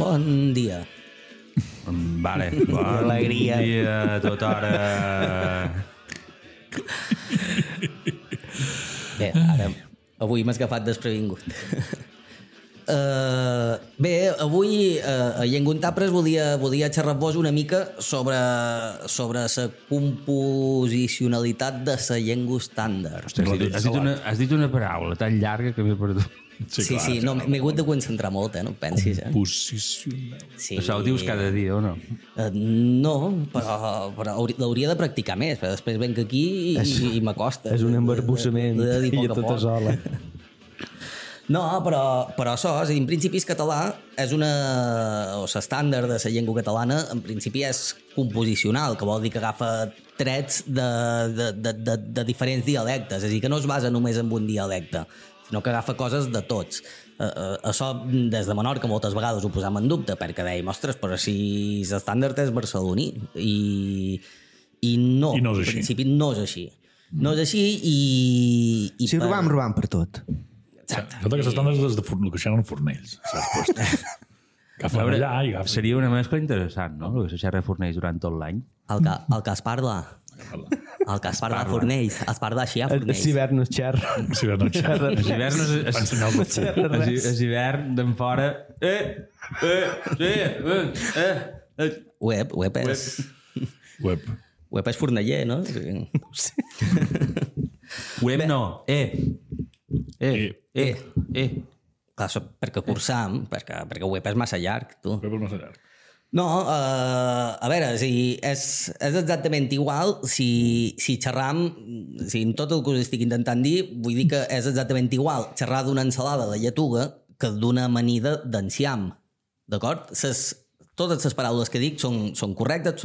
Bon dia. Vale, bon alegria. dia a tota hora. Bé, ara, avui m'has agafat desprevingut. Bé, avui a Llenguntapres volia xerrar-vos una mica sobre la composicionalitat de la llengua estàndard. Has dit una paraula tan llarga que m'he perdut. Sí, no, m'he hagut de concentrar molt, no et pensis, Composicional. Sí. Això ho dius cada dia, o no? No, però l'hauria de practicar més, però després venc aquí i m'acosta. És un embarbussament de dir i poc a tota poc. sola. No, però això, és a dir, en principi és català, és o l'estàndard de la llengua catalana, en principi és composicional, que vol dir que agafa trets de diferents dialectes, és a dir, que no es basa només en un dialecte, sinó que agafa coses de tots. Això, des de Menorca, moltes vegades ho posam en dubte, perquè dèiem, ostres, però si l'estàndard és barceloní, i no, I no és en així. principi no és així. No és així i Si robam per tot. Exacte. Sota que s'estàndards des de el que xerren fornells, saps? Pues, agafen allà i agafen. Seria una mescla interessant, no? El que se xerra Fornells durant tot l'any. El que es parla a Fornells, es parla així a Fornells. Els hiverns xerra. Si no xerren. Els hiverns Fan senyals de foc. els hivern d'en fora... Web és... Web. Web és forneller, no? Web no. Clar, això perquè cursam, perquè web és massa llarg, tu. Web és massa llarg. No, a veure, és exactament igual si xerram, si en tot el que us estic intentant dir, vull dir que és exactament igual xerrar d'una ensalada de lletuga que d'una amanida d'enciam, d'acord? Totes les paraules que dic són correctes,